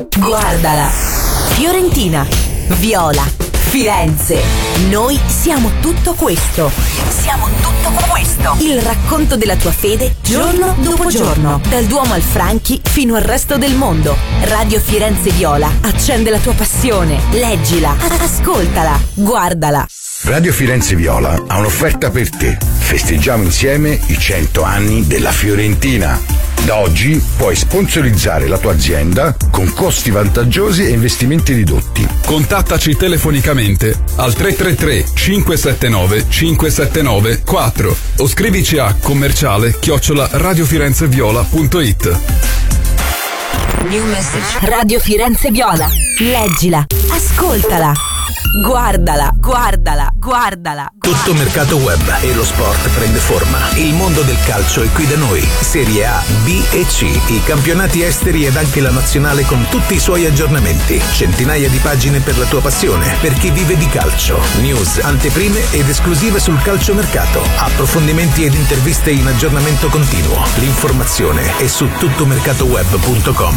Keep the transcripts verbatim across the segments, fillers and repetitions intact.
guardala. Fiorentina, Viola, Firenze. Noi siamo tutto questo. Siamo tutto questo. Il racconto della tua fede giorno dopo giorno. Dal Duomo al Franchi fino al resto del mondo. Radio Firenze Viola accende la tua passione. Leggila, ascoltala, guardala. Radio Firenze Viola ha un'offerta per te. Festeggiamo insieme i cento anni della Fiorentina. Da oggi puoi sponsorizzare la tua azienda con costi vantaggiosi e investimenti ridotti. Contattaci telefonicamente al tre tre tre cinque sette nove cinque sette nove quattro o scrivici a commerciale chiocciola radiofirenzeviola punto it. New message. Radio Firenze Viola. Leggila, ascoltala, guardala, guardala, guardala. Tutto mercato web e lo sport prende forma. Il mondo del calcio è qui da noi. Serie A, B e C, i campionati esteri ed anche la nazionale con tutti i suoi aggiornamenti. Centinaia di pagine per la tua passione, per chi vive di calcio. News, anteprime ed esclusive sul calciomercato. Approfondimenti ed interviste in aggiornamento continuo. L'informazione è su tuttomercatoweb punto com.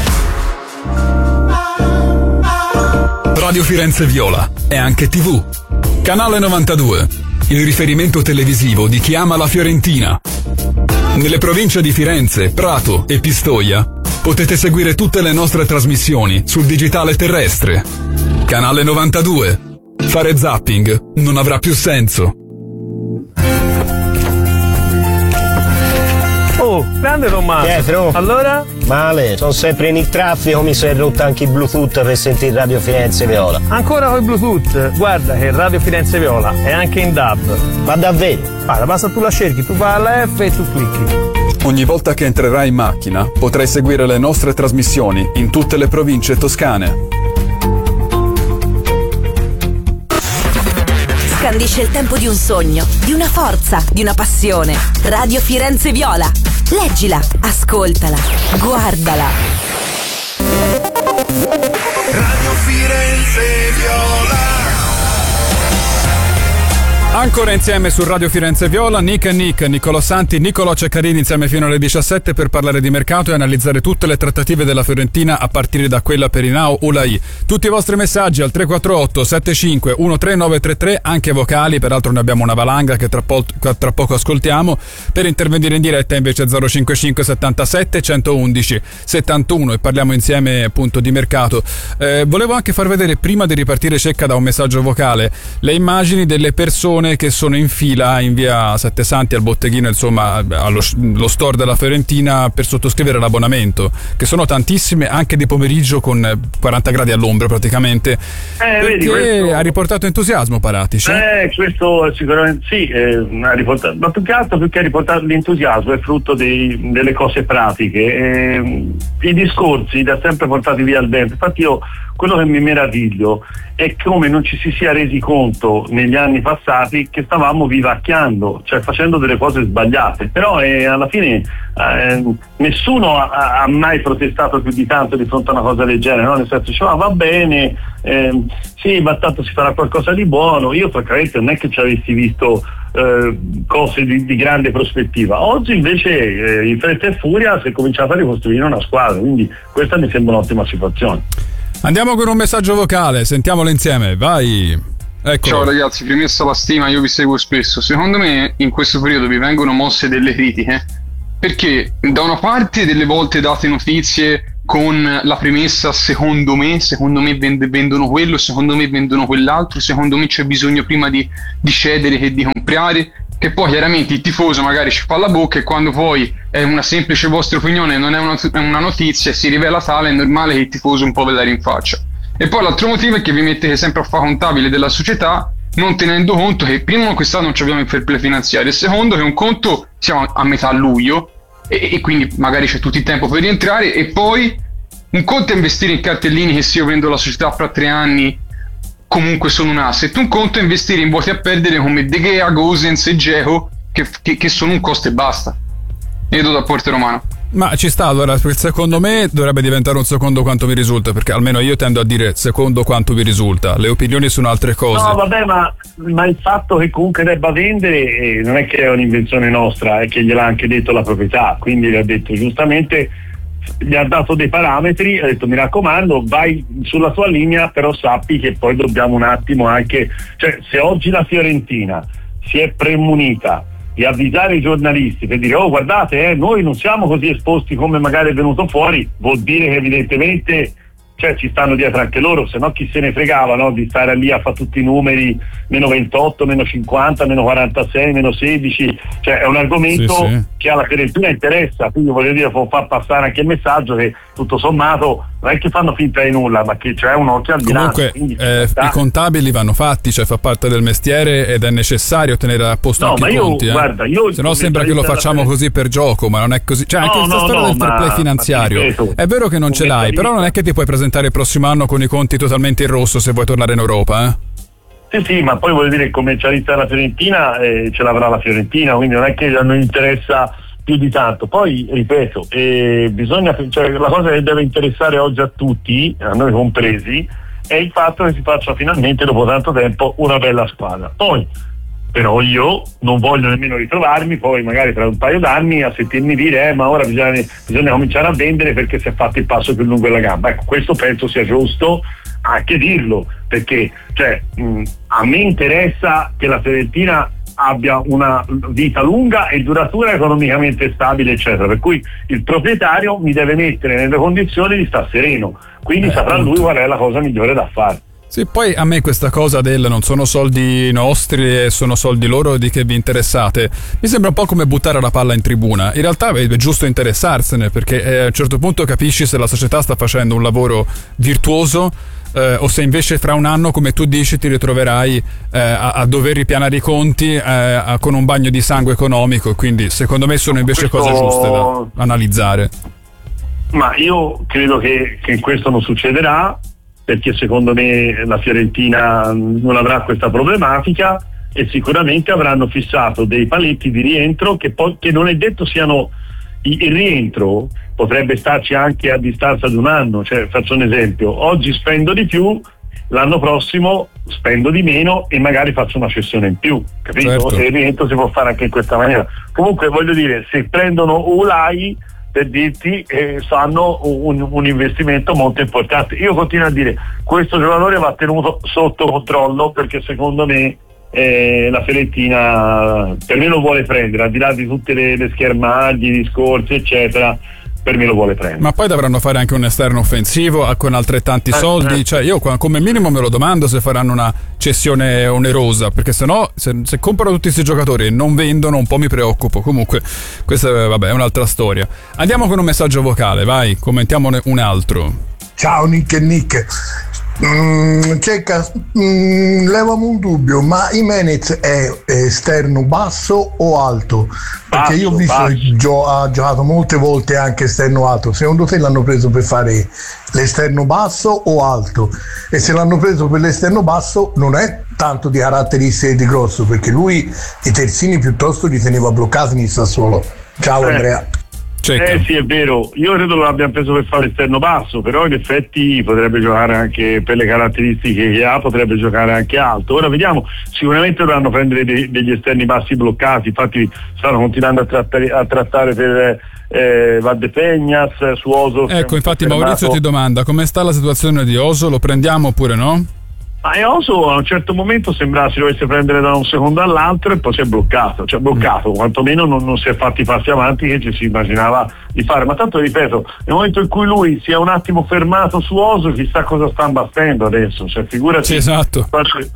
Radio Firenze Viola è anche tivù. Canale novantadue, il riferimento televisivo di chi ama la Fiorentina. Nelle province di Firenze, Prato e Pistoia potete seguire tutte le nostre trasmissioni sul digitale terrestre. Canale novantadue. Fare zapping non avrà più senso. Oh, grande Tommaso. Pietro. Allora? Male, sono sempre in il traffico, mi sono rotto anche il Bluetooth per sentire Radio Firenze Viola. Ancora con il Bluetooth? Guarda che Radio Firenze Viola è anche in D A B. Ma davvero? Guarda, basta tu la cerchi, tu vai alla F e tu clicchi. Ogni volta che entrerai in macchina potrai seguire le nostre trasmissioni in tutte le province toscane. Scandisce il tempo di un sogno, di una forza, di una passione. Radio Firenze Viola. Leggila, ascoltala, guardala. Radio Firenze Viola. Ancora insieme su Radio Firenze Viola, Nick e Nick, Nicolò Santi, Nicolò Ceccarini insieme fino alle diciassette per parlare di mercato e analizzare tutte le trattative della Fiorentina a partire da quella per Hinao Ulaì. Tutti i vostri messaggi al tre quattro otto sette cinque uno tre nove tre tre, anche vocali, peraltro ne abbiamo una valanga che tra, po- tra poco ascoltiamo. Per intervenire in diretta invece zero cinquantacinque settantasette centoundici settantuno e parliamo insieme appunto di mercato. Eh, volevo anche far vedere, prima di ripartire Cecca da un messaggio vocale, le immagini delle persone che sono in fila in via Sette Santi al botteghino, insomma allo lo store della Fiorentina per sottoscrivere l'abbonamento, che sono tantissime, anche di pomeriggio con quaranta gradi all'ombra praticamente, eh, perché vedi, questo... ha riportato entusiasmo Paratici. Eh, questo sicuramente sì, eh, ha riportato, ma più che altro perché ha riportato l'entusiasmo è frutto dei, delle cose pratiche, eh, i discorsi li ha sempre portati via al vento. Infatti io quello che mi meraviglio è come non ci si sia resi conto negli anni passati che stavamo vivacchiando, cioè facendo delle cose sbagliate, però eh, alla fine eh, nessuno ha, ha mai protestato più di tanto di fronte a una cosa del genere, no? Nel senso diceva ah, va bene, eh, sì, ma tanto si farà qualcosa di buono. Io francamente non è che ci avessi visto eh, cose di, di grande prospettiva. Oggi invece eh, in fretta e furia si è cominciato a ricostruire una squadra, quindi questa mi sembra un'ottima situazione. Andiamo con un messaggio vocale, sentiamolo insieme, vai. Eccolo. Ciao ragazzi, premessa la stima, io vi seguo spesso. Secondo me in questo periodo vi vengono mosse delle critiche, perché da una parte delle volte date notizie con la premessa secondo me, secondo me vend- vendono quello, secondo me vendono quell'altro, secondo me c'è bisogno prima di, di cedere che di comprare, che poi chiaramente il tifoso magari ci fa la bocca e quando poi è una semplice vostra opinione, non è una, una notizia e si rivela tale, è normale che il tifoso un po' ve la rinfaccia. E poi l'altro motivo è che vi mettete sempre a fare contabile della società, non tenendo conto che primo quest'anno non abbiamo il fair play finanziario e secondo che un conto siamo a metà luglio e, e quindi magari c'è tutto il tempo per rientrare, e poi un conto è investire in cartellini che se io vendo la società fra tre anni comunque sono un asset, un conto è investire in vuoti a perdere come De Gea, Gosens e Dzeko che, che, che sono un costo e basta. E do da Porto Romano. Ma ci sta, allora, secondo me dovrebbe diventare un secondo quanto vi risulta, perché almeno io tendo a dire secondo quanto vi risulta, le opinioni sono altre cose. No vabbè, ma, ma il fatto che comunque debba vendere eh, non è che è un'invenzione nostra, è che gliel'ha anche detto la proprietà, quindi le ha detto giustamente gli ha dato dei parametri, ha detto mi raccomando vai sulla tua linea, però sappi che poi dobbiamo un attimo anche, cioè se oggi la Fiorentina si è premunita di avvisare i giornalisti per dire oh guardate eh, noi non siamo così esposti come magari è venuto fuori, vuol dire che evidentemente cioè ci stanno dietro anche loro, se no chi se ne fregava, no? Di stare lì a fare tutti i numeri meno ventotto, meno cinquanta, meno quarantasei, meno sedici, cioè è un argomento sì, sì. che alla Fiorentina interessa, quindi voglio dire può far passare anche il messaggio che tutto sommato non è che fanno finta di nulla, ma che c'è un occhio al bilancio. Comunque eh, i contabili vanno fatti, cioè fa parte del mestiere ed è necessario tenere a posto no, anche i conti, io, eh. guarda, io se no sembra che lo facciamo così per gioco, ma non è così, cioè no, anche questa no, storia no, del fair play finanziario ripeto, è vero che non ce l'hai, però non è che ti puoi presentare il prossimo anno con i conti totalmente in rosso se vuoi tornare in Europa, eh? Sì, sì, ma poi voglio dire, come commercialista della Fiorentina eh, ce l'avrà la Fiorentina, quindi non è che non interessa più di tanto. Poi, ripeto, eh, bisogna, cioè, la cosa che deve interessare oggi a tutti, a noi compresi, è il fatto che si faccia finalmente, dopo tanto tempo, una bella squadra. Poi, però io non voglio nemmeno ritrovarmi poi magari tra un paio d'anni a sentirmi dire eh, ma ora bisogna, bisogna cominciare a vendere perché si è fatto il passo più lungo della gamba. Ecco, questo penso sia giusto anche dirlo, perché cioè, mh, a me interessa che la Fiorentina abbia una vita lunga e duratura, economicamente stabile eccetera, per cui il proprietario mi deve mettere nelle condizioni di star sereno, quindi eh, saprà lui qual è la cosa migliore da fare. Sì, poi a me questa cosa del non sono soldi nostri e sono soldi loro di che vi interessate mi sembra un po' come buttare la palla in tribuna. In realtà è giusto interessarsene, perché eh, a un certo punto capisci se la società sta facendo un lavoro virtuoso eh, o se invece fra un anno, come tu dici, ti ritroverai eh, a, a dover ripianare i conti eh, a, con un bagno di sangue economico. Quindi secondo me sono invece questo... cose giuste da analizzare. Ma io credo che, che questo non succederà, perché secondo me la Fiorentina non avrà questa problematica e sicuramente avranno fissato dei paletti di rientro che poi che non è detto siano il rientro potrebbe starci anche a distanza di un anno, cioè faccio un esempio, oggi spendo di più, l'anno prossimo spendo di meno e magari faccio una cessione in più, capito? Certo. E il rientro si può fare anche in questa maniera. Comunque voglio dire, se prendono Ulai per dirti eh, fanno un, un investimento molto importante. Io continuo a dire questo giocatore va tenuto sotto controllo, perché secondo me eh, la Fiorentina per me lo vuole prendere, al di là di tutte le, le schermaglie, i discorsi eccetera, per me lo vuole prendere. Ma poi dovranno fare anche un esterno offensivo con altrettanti eh, soldi, eh. Cioè io come minimo me lo domando se faranno una cessione onerosa, perché sennò se, se comprano tutti questi giocatori e non vendono un po' mi preoccupo. Comunque questa vabbè è un'altra storia. Andiamo con un messaggio vocale, vai, commentiamone un altro. Ciao Nick e Nick. Mm, Cecca, mm, levami un dubbio, ma Jimenez è esterno basso o alto? Perché basso, io ho visto che gio- ha giocato molte volte anche esterno alto. Secondo te l'hanno preso per fare l'esterno basso o alto? E se l'hanno preso per l'esterno basso non è tanto di caratteristiche di grosso, perché lui i terzini piuttosto li teneva bloccati in Sassuolo. Ciao eh. Andrea. Cecca. Eh sì, è vero, io credo lo abbiamo preso per fare esterno basso, però in effetti potrebbe giocare anche per le caratteristiche che ha, potrebbe giocare anche alto. Ora vediamo, sicuramente dovranno prendere de- degli esterni bassi bloccati, infatti stanno continuando a trattare, a trattare per eh, Valdepeñas, su Oso. Ecco, infatti Maurizio ti domanda come sta la situazione di Oso, lo prendiamo oppure no? Ma Oso a un certo momento sembrava si dovesse prendere da un secondo all'altro e poi si è bloccato, cioè bloccato, mm. quantomeno non, non si è fatti passi avanti che ci si immaginava di fare, ma tanto ripeto, nel momento in cui lui si è un attimo fermato su Oso, chissà cosa sta imbastendo adesso, cioè figurati. Sì, esatto.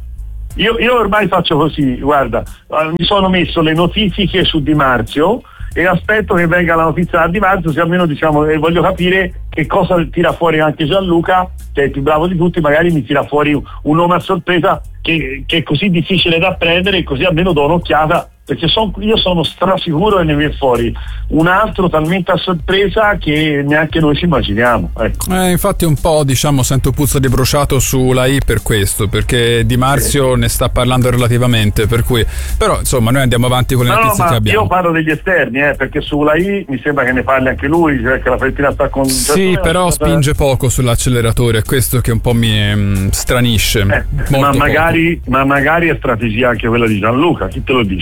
Io, io ormai faccio così, guarda, mi sono messo le notifiche su Di Marzio e aspetto che venga la notizia da Di Marzio, se almeno diciamo, e voglio capire che cosa tira fuori anche Gianluca, che è il più bravo di tutti, magari mi tira fuori un nome a sorpresa che, che è così difficile da prendere, e così almeno do un'occhiata, perché son, io sono strasicuro che ne viene fuori un altro talmente a sorpresa che neanche noi ci immaginiamo, ecco. Eh, infatti un po' diciamo sento puzza di bruciato su la I per questo, perché Di Marzio sì. ne sta parlando relativamente, per cui però insomma noi andiamo avanti con le no, notizie no, che abbiamo. Io parlo degli esterni, eh, perché sulla I mi sembra che ne parli anche lui, cioè che la Fiorentina sta con sì, però spinge poco sull'acceleratore, è questo che un po' mi mm, stranisce. Eh, ma magari, ma magari è strategia anche quella di Gianluca, chi te lo dice?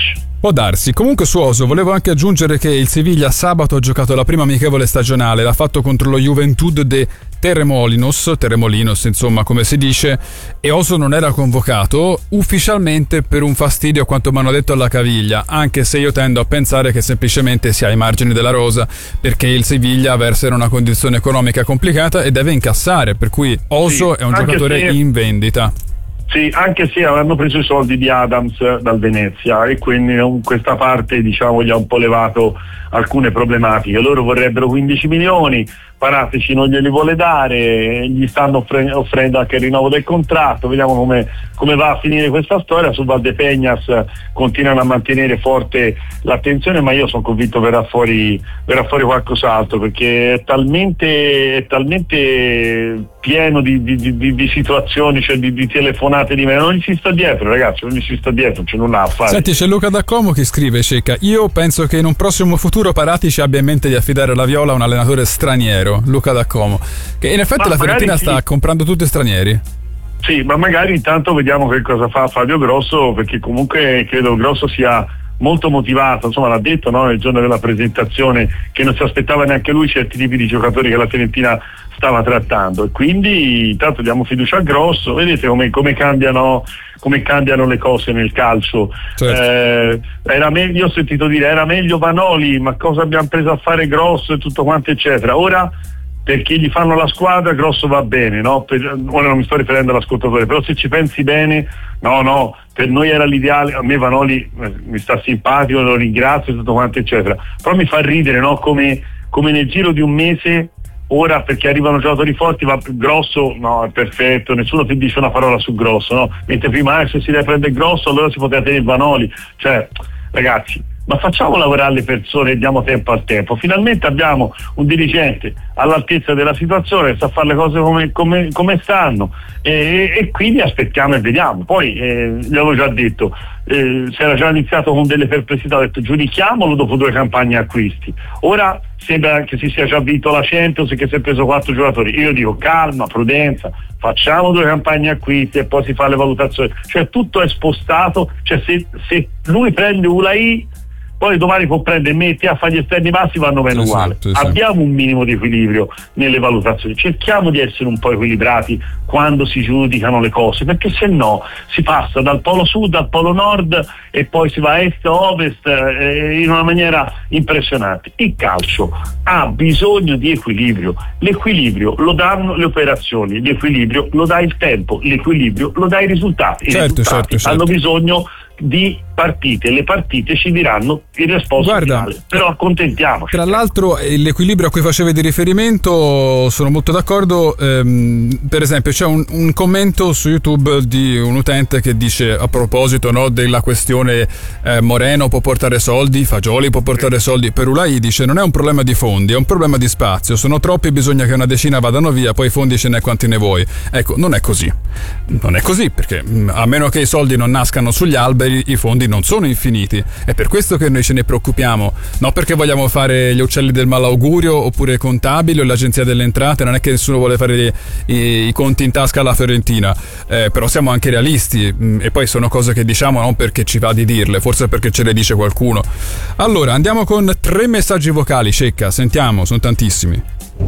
Può darsi. Comunque su Oso volevo anche aggiungere che il Siviglia sabato ha giocato la prima amichevole stagionale, l'ha fatto contro lo Juventud de Terremolinos, Terremolinos insomma come si dice, e Oso non era convocato ufficialmente per un fastidio a quanto mi hanno detto alla caviglia, anche se io tendo a pensare che semplicemente sia ai margini della rosa, perché il Siviglia versa in una condizione economica complicata e deve incassare, per cui Oso sì, è un giocatore se... in vendita. Sì, anche se avranno preso i soldi di Adams dal Venezia e quindi questa parte diciamo gli ha un po' levato alcune problematiche. Loro vorrebbero quindici milioni, Paratici non glieli vuole dare, gli stanno offre- offrendo anche il rinnovo del contratto, vediamo come, come va a finire questa storia. Su Valdepeñas continuano a mantenere forte l'attenzione, ma io sono convinto verrà fuori, verrà fuori qualcos'altro, perché è talmente, è talmente pieno di, di, di, di situazioni, cioè di, di telefonate di me, non gli si sta dietro ragazzi, non gli si sta dietro, c'è nulla a fare. Senti, c'è Luca D'Accomo che scrive: Cecca, io penso che in un prossimo futuro Paratici abbia in mente di affidare la Viola a un allenatore straniero. Luca D'Accomo, che in effetti ma la Fiorentina sta sì. comprando tutti stranieri. Sì, ma magari intanto vediamo che cosa fa Fabio Grosso, perché comunque credo Grosso sia molto motivato, insomma l'ha detto, no, nel giorno della presentazione, che non si aspettava neanche lui certi tipi di giocatori che la Fiorentina stava trattando, e quindi intanto diamo fiducia a Grosso. Vedete come, come cambiano come cambiano le cose nel calcio. Certo. Eh, era meglio, io ho sentito dire era meglio Vanoli, ma cosa abbiamo preso a fare Grosso e tutto quanto eccetera. Ora perché gli fanno la squadra Grosso va bene, no? Per, ora non mi sto riferendo all'ascoltatore, però se ci pensi bene, no no, per noi era l'ideale. A me Vanoli eh, mi sta simpatico, lo ringrazio e tutto quanto eccetera, però mi fa ridere, no? Come, come nel giro di un mese ora, perché arrivano giocatori forti, va Grosso, no, è perfetto, nessuno ti dice una parola su Grosso, no? Mentre prima eh, se si deve prendere Grosso allora si poteva tenere Vanoli, cioè ragazzi, ma facciamo lavorare le persone e diamo tempo al tempo. Finalmente abbiamo un dirigente all'altezza della situazione che sa fare le cose come, come, come stanno, e, e quindi aspettiamo e vediamo. Poi eh, gli avevo già detto, eh, si era già iniziato con delle perplessità, ho detto giudichiamolo dopo due campagne acquisti. Ora sembra che si sia già vinto la Champions e che si è preso quattro giocatori. Io dico calma, prudenza, facciamo due campagne acquisti e poi si fa le valutazioni, cioè tutto è spostato, cioè se, se lui prende Ulai poi domani può prendere me e a fare gli esterni bassi, vanno bene sì, uguale. Sì, sì. Abbiamo un minimo di equilibrio nelle valutazioni, cerchiamo di essere un po' equilibrati quando si giudicano le cose, perché se no si passa dal polo sud al polo nord e poi si va a est a ovest eh, in una maniera impressionante. Il calcio ha bisogno di equilibrio, l'equilibrio lo danno le operazioni, l'equilibrio lo dà il tempo, l'equilibrio lo dà i risultati. I certo, risultati certo, hanno certo. bisogno di partite, le partite ci diranno il risposto Guarda, finale, però accontentiamoci. Tra l'altro l'equilibrio a cui facevi di riferimento sono molto d'accordo. ehm, per esempio c'è un, un commento su YouTube di un utente che dice a proposito, no, della questione eh, Moreno può portare soldi, Fagioli può portare soldi, per Ulai dice non è un problema di fondi, è un problema di spazio, sono troppi, bisogna che una decina vadano via, poi i fondi ce n'è quanti ne vuoi. Ecco, non è così, non è così, perché a meno che i soldi non nascano sugli alberi i fondi non sono infiniti, è per questo che noi ce ne preoccupiamo, non perché vogliamo fare gli uccelli del malaugurio oppure i contabili o l'agenzia delle entrate, non è che nessuno vuole fare i, i, i conti in tasca alla Fiorentina, eh, però siamo anche realisti, mh, e poi sono cose che diciamo non perché ci va di dirle, forse perché ce le dice qualcuno. Allora andiamo con tre messaggi vocali. Cecca, sentiamo, sono tantissimi.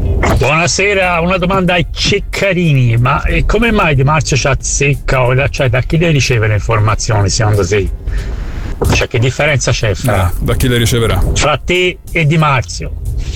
Buonasera, una domanda ai Ceccarini, ma come mai Di Marzio ci azzecca, cioè da chi le riceve le informazioni secondo te? Cioè che differenza c'è fra ah, da chi le riceverà? Fra te e Di Marzio?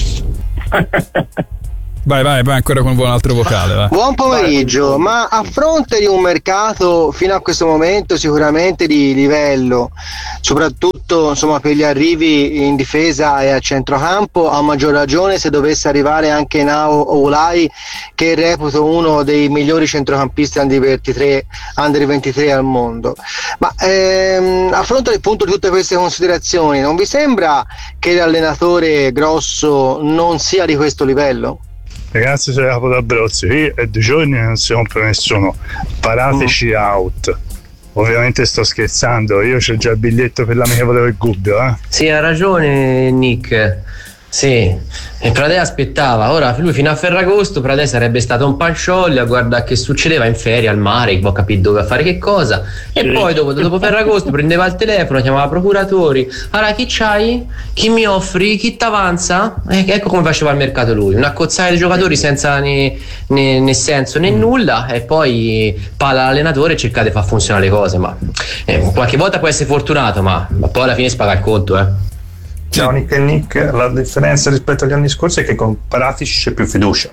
Vai, vai, vai ancora con un altro vocale. Vai. Buon pomeriggio, ma a fronte di un mercato fino a questo momento sicuramente di livello, soprattutto insomma per gli arrivi in difesa e a centrocampo, a maggior ragione se dovesse arrivare anche Nao Ulai, che reputo uno dei migliori centrocampisti under ventitré, under ventitré al mondo. Ma ehm, a fronte appunto di tutte queste considerazioni, non vi sembra che l'allenatore Grosso non sia di questo livello? Ragazzi, sono Capo d'Abruzzo, io è due giorni non si compra nessuno, parateci mm. out. Ovviamente sto scherzando, io c'ho già il biglietto per l'amichevole del Gubbio, eh. Sì, ha ragione Nick, Sì, e Pradè aspettava. Ora lui fino a Ferragosto Pradè sarebbe stato un panciolli a guardare che succedeva in ferie al mare, può capire dove a fare che cosa. E sì. Poi dopo, dopo Ferragosto prendeva il telefono, chiamava procuratori. Allora chi c'hai? Chi mi offri? Chi t'avanza? Eh, ecco come faceva al mercato lui, una cozzaglia di giocatori senza né, né, né senso né nulla, e poi palla l'allenatore e cercate di far funzionare le cose. Ma eh, qualche volta può essere fortunato, ma, ma poi alla fine si paga il conto, eh. Ciao Nick e Nick, la differenza rispetto agli anni scorsi è che con Paratici c'è più fiducia,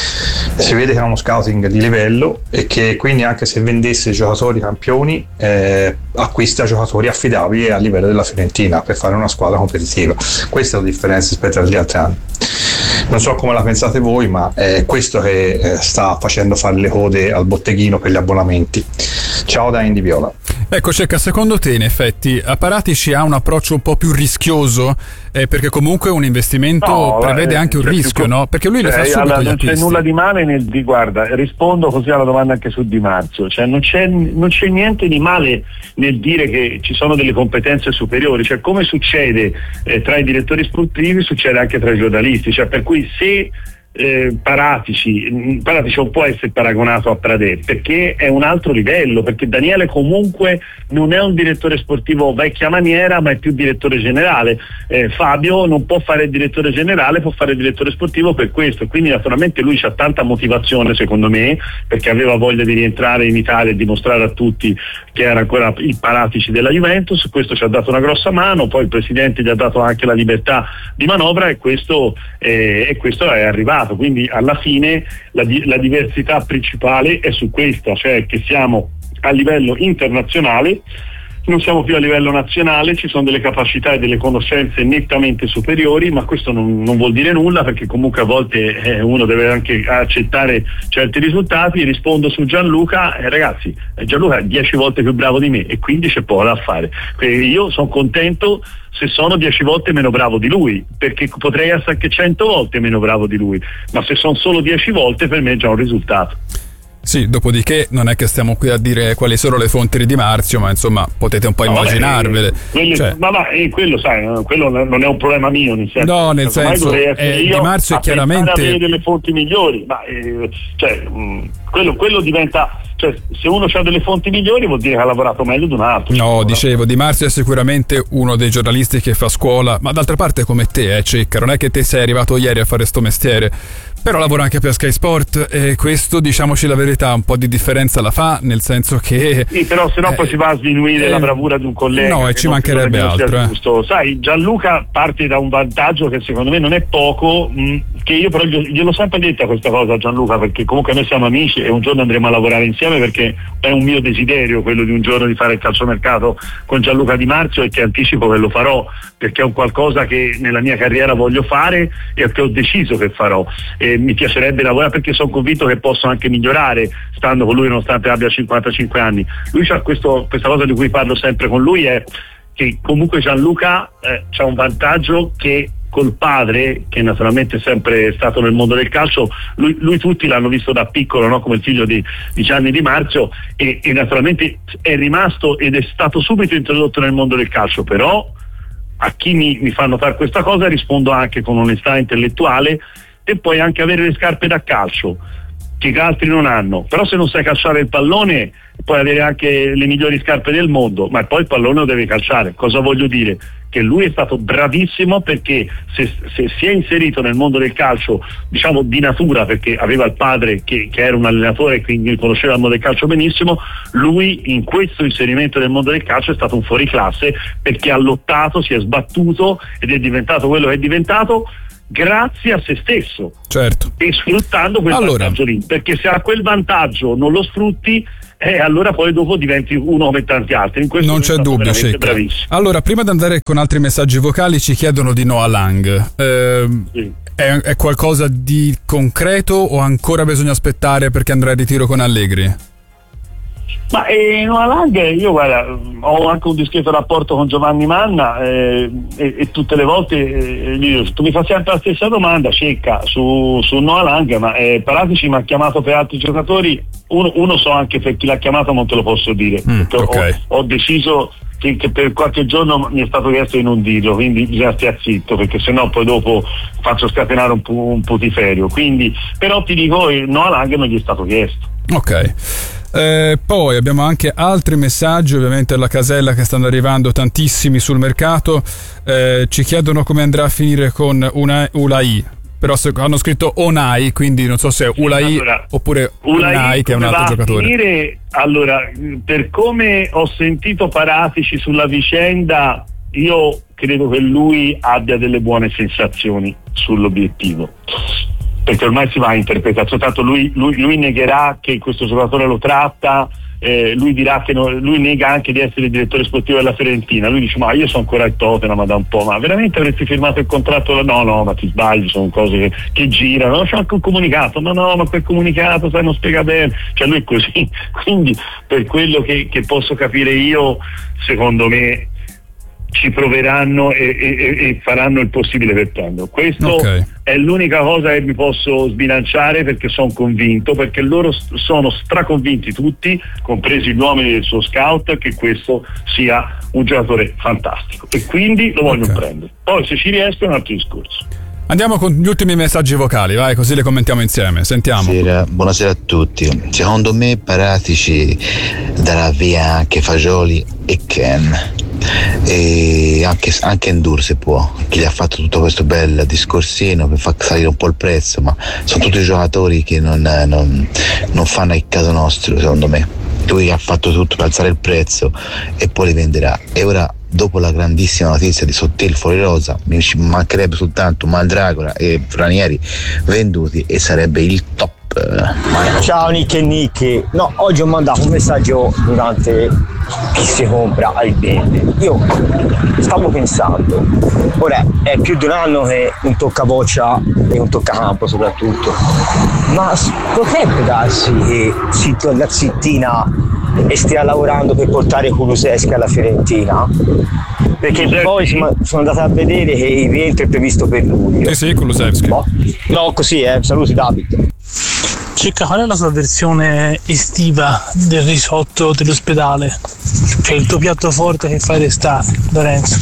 si vede che ha uno scouting di livello e che quindi anche se vendesse giocatori campioni eh, acquista giocatori affidabili a livello della Fiorentina per fare una squadra competitiva. Questa è la differenza rispetto agli altri anni. Non so come la pensate voi, ma è questo che eh, sta facendo fare le code al botteghino per gli abbonamenti. Ciao da Indy Viola. Ecco Cecca, secondo te in effetti Paratici ha un approccio un po' più rischioso, eh, perché comunque un investimento no, prevede eh, anche un rischio, più... no? Perché lui le fa subito allora, gli non acquisti. C'è nulla di male nel di guarda, rispondo così alla domanda anche su Di Marzio, cioè non c'è, non c'è niente di male nel dire che ci sono delle competenze superiori, cioè come succede eh, tra i direttori sportivi succede anche tra i giornalisti, cioè per cui se Eh, Paratici Paratici non può essere paragonato a Pradè perché è un altro livello, perché Daniele comunque non è un direttore sportivo vecchia maniera ma è più direttore generale. eh, Fabio non può fare il direttore generale, può fare il direttore sportivo per questo, quindi naturalmente lui c'ha tanta motivazione secondo me perché aveva voglia di rientrare in Italia e dimostrare a tutti che era ancora il Paratici della Juventus. Questo ci ha dato una grossa mano, poi il presidente gli ha dato anche la libertà di manovra e questo, eh, e questo è arrivato. Quindi alla fine la, di- la diversità principale è su questa, cioè che siamo a livello internazionale, non siamo più a livello nazionale, ci sono delle capacità e delle conoscenze nettamente superiori, ma questo non, non vuol dire nulla perché comunque a volte eh, uno deve anche accettare certi risultati. Rispondo su Gianluca, eh, ragazzi, Gianluca è dieci volte più bravo di me e quindi c'è poco da fare. Quindi io sono contento se sono dieci volte meno bravo di lui, perché potrei essere anche cento volte meno bravo di lui, ma se sono solo dieci volte per me è già un risultato. Sì, dopodiché non è che stiamo qui a dire quali sono le fonti di Di Marzio, ma insomma potete un po' no, immaginarvele. Vabbè, quelli, cioè, ma, ma eh, quello sai, quello non è un problema mio, nel senso, no, nel senso eh, Di Marzio è chiaramente avere delle fonti migliori, ma eh, cioè, mh, quello, quello diventa, cioè, se uno ha delle fonti migliori vuol dire che ha lavorato meglio di un altro. No, dicevo, Di Marzio è sicuramente uno dei giornalisti che fa scuola, ma d'altra parte come te, eh, Cecca, non è che te sei arrivato ieri a fare sto mestiere. Però lavora anche per Sky Sport e questo, diciamoci la verità, un po' di differenza la fa, nel senso che sì, però se no eh, poi si va a sminuire eh, la bravura di un collega. No, e ci mancherebbe altro. Eh. Sai, Gianluca parte da un vantaggio che secondo me non è poco, mh, che io però gliel'ho sempre detta questa cosa a Gianluca, perché comunque noi siamo amici e un giorno andremo a lavorare insieme, perché è un mio desiderio quello di un giorno di fare il calciomercato con Gianluca Di Marzio, e che anticipo che lo farò, perché è un qualcosa che nella mia carriera voglio fare e che ho deciso che farò. E mi piacerebbe lavorare perché sono convinto che posso anche migliorare stando con lui, nonostante abbia cinquantacinque anni. Lui c'ha questo, questa cosa di cui parlo sempre con lui, è che comunque Gianluca eh, c'ha un vantaggio che col padre, che naturalmente è sempre stato nel mondo del calcio, lui, lui tutti l'hanno visto da piccolo, no? Come il figlio di, di Gianni Di Marzio, e, e naturalmente è rimasto ed è stato subito introdotto nel mondo del calcio. Però a chi mi, mi fa notare questa cosa rispondo anche con onestà intellettuale, e puoi anche avere le scarpe da calcio che altri non hanno, però se non sai calciare il pallone puoi avere anche le migliori scarpe del mondo, ma poi il pallone lo devi calciare. Cosa voglio dire? Che lui è stato bravissimo, perché se, se si è inserito nel mondo del calcio, diciamo di natura, perché aveva il padre che, che era un allenatore e quindi conosceva il mondo del calcio benissimo, lui in questo inserimento nel mondo del calcio è stato un fuoriclasse, perché ha lottato, si è sbattuto ed è diventato quello che è diventato grazie a se stesso, certo, e sfruttando quel allora. vantaggio lì, perché se a quel vantaggio non lo sfrutti, eh, allora poi dopo diventi uno come tanti altri. In questo non c'è dubbio, Cecca. Allora, prima di andare con altri messaggi vocali, ci chiedono di Noah Lang. Eh, sì. è, è qualcosa di concreto o ancora bisogna aspettare perché andrà a ritiro con Allegri? Ma eh, Noah Lang, io guarda, ho anche un discreto rapporto con Giovanni Manna, eh, e, e tutte le volte eh, gli, tu mi fai sempre la stessa domanda, Cecca, su, su Noah Lang, ma eh, Paratici mi ha chiamato per altri giocatori, uno, uno so anche per chi l'ha chiamato, non te lo posso dire, mm, okay. ho, ho deciso che, che per qualche giorno mi è stato chiesto di non dirlo, quindi bisogna stare zitto, perché sennò poi dopo faccio scatenare un, pu- un putiferio. Quindi, però ti dico, no, all'anche non gli è stato chiesto. Ok. Eh, poi abbiamo anche altri messaggi, ovviamente alla casella, che stanno arrivando tantissimi sul mercato. Eh, ci chiedono come andrà a finire con una Ulai, però se, hanno scritto Onai, quindi non so se è Ulai allora, oppure Ulai, Unai, che è un altro giocatore. Finire, allora, per come ho sentito Paratici sulla vicenda, io credo che lui abbia delle buone sensazioni sull'obiettivo, perché ormai si va a interpretazione, tanto lui, lui, lui negherà che questo giocatore lo tratta, eh, lui dirà che no, lui nega anche di essere il direttore sportivo della Fiorentina, lui dice ma io sono ancora al Tottenham ma da un po', ma veramente avresti firmato il contratto? No no, ma ti sbagli, sono cose che, che girano, c'è anche un comunicato, ma no, ma quel comunicato sai non spiega bene, cioè lui è così, quindi per quello che, che posso capire io, secondo me ci proveranno e, e, e faranno il possibile per prenderlo. Questo okay. È l'unica cosa che mi posso sbilanciare, perché sono convinto, perché loro sono straconvinti tutti, compresi gli uomini del suo scout, che questo sia un giocatore fantastico e quindi lo vogliono okay. prendere. Poi se ci riesco è un altro discorso. Andiamo con gli ultimi messaggi vocali, vai, così le commentiamo insieme. Sentiamo. Buonasera, buonasera a tutti. Secondo me Paratici darà via anche Fagioli e Ken, e anche, anche Endur se può, che gli ha fatto tutto questo bel discorsino per far salire un po' il prezzo, ma sono tutti giocatori che non, non, non fanno il caso nostro, secondo me. Lui ha fatto tutto per alzare il prezzo e poi li venderà. E ora, dopo la grandissima notizia di Sottil fuori rosa, mi mancherebbe soltanto Mandragora e Ranieri venduti e sarebbe il top. Ciao Nick e Nick, no, oggi ho mandato un messaggio durante chi si compra al vende. Io stavo pensando, ora è più di un anno che un toccaboccia e un toccacampo soprattutto, ma potrebbe darsi che la Zittina e stia lavorando per portare Kulusevski alla Fiorentina? Perché Kulusevski. Poi sono andato a vedere che il rientro è previsto per luglio. Eh sì, Kulusevski. No, no così eh, saluti Davide. Cicca, qual è la tua versione estiva del risotto dell'ospedale? Cioè il tuo piatto forte che fai d'estate, Lorenzo?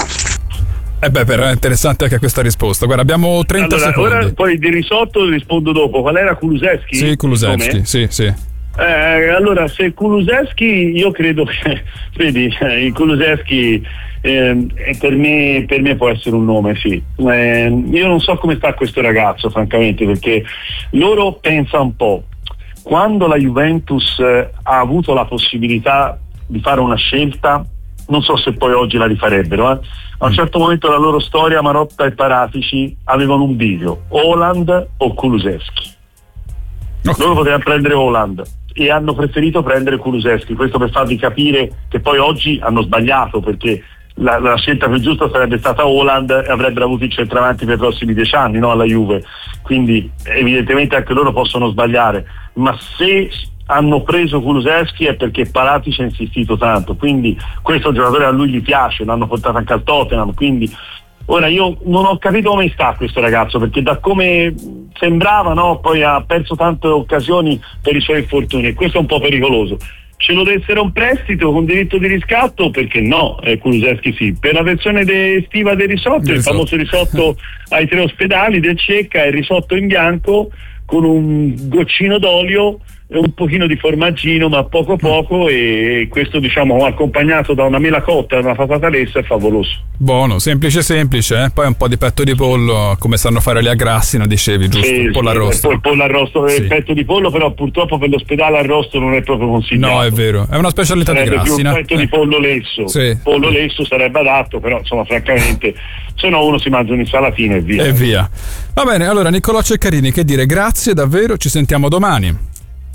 Eh beh, però è interessante anche questa risposta. Guarda, abbiamo trenta allora, secondi. Ora poi di risotto rispondo dopo. Qual era Kulusevski? Sì, Kulusevski, sì, sì. Eh, allora, se Kulusevski, io credo che, vedi, il Kulusevski eh, per, me, per me può essere un nome, sì. Eh, io non so come sta questo ragazzo, francamente, perché loro pensa un po', quando la Juventus eh, ha avuto la possibilità di fare una scelta, non so se poi oggi la rifarebbero, eh. A un certo momento della loro storia Marotta e Paratici avevano un bivio, Haaland o Kulusevski. Okay. Loro potevano prendere Haaland e hanno preferito prendere Kulusevski, questo per farvi capire che poi oggi hanno sbagliato, perché la, la scelta più giusta sarebbe stata Haaland e avrebbero avuto il centravanti per i prossimi dieci anni, no, alla Juve, quindi evidentemente anche loro possono sbagliare, ma se hanno preso Kulusevski è perché Paratici ha insistito tanto, quindi questo giocatore a lui gli piace, l'hanno portato anche al Tottenham, quindi ora io non ho capito come sta questo ragazzo, perché da come sembrava, no, poi ha perso tante occasioni per i suoi infortuni e questo è un po' pericoloso. Ce lo dessero un prestito con diritto di riscatto, perché no, eh, Kulusevski sì. Per la versione de- estiva del risotto, il famoso risotto ai tre ospedali del Cecca, è il risotto in bianco con un goccino d'olio e un pochino di formaggino, ma poco poco, e questo diciamo accompagnato da una mela cotta e una patata lessa è favoloso. Buono, semplice semplice, eh? Poi un po' di petto di pollo, come sanno fare lì a Grassina, dicevi, giusto? Sì, il pollo sì, arrosto. Il pollo arrosto, sì. Il petto di pollo, però purtroppo per l'ospedale arrosto non è proprio consigliato. No, è vero, è una specialità sarebbe di Grassina. Più un petto eh. di pollo lesso. Sì. Pollo lesso sarebbe adatto, però insomma francamente se no uno si mangia un'insalatina e via. E via. Va bene, allora Niccolò Ceccarini, che dire, grazie davvero, ci sentiamo domani.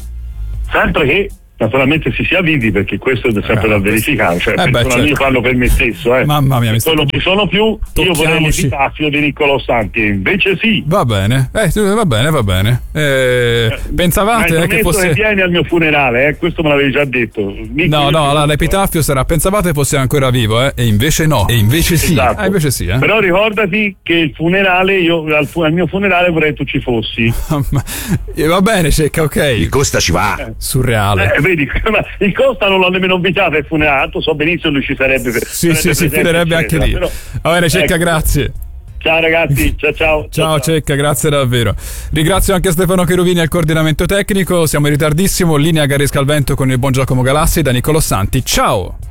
Sempre che naturalmente si sia vivi, perché questo è sempre eh, da verificare, cioè eh beh, certo. Io parlo per me stesso, eh. Mamma mia, mi se non ci sono più, io vorrei l'epitaffio di Niccolò Santi, invece sì. Va bene, eh, va bene, va bene. Eh, pensavate eh, che fosse che vieni al mio funerale, eh, questo me l'avevi già detto. Nick no, no, allora, l'epitaffio sarà pensavate fosse ancora vivo, eh, e invece no, e invece sì. Esatto. Ah, invece sì, eh. Però ricordati che il funerale, io al, fu- al mio funerale vorrei tu ci fossi. Va bene, Cecca, ok. Il Costa ci va. Eh. Surreale. Eh, vedi, ma il Costa non l'ho nemmeno invitato e funerato, so benissimo lui ci sarebbe per, sì sì si filerebbe anche lì. Però, va bene Cecca, ecco. Grazie. Ciao ragazzi, ciao ciao. Ciao, ciao Cecca, grazie davvero. Ringrazio anche Stefano Cherubini al coordinamento tecnico. Siamo in ritardissimo, linea Garesca al vento con il buon Giacomo Galassi da Niccolò Santi. Ciao.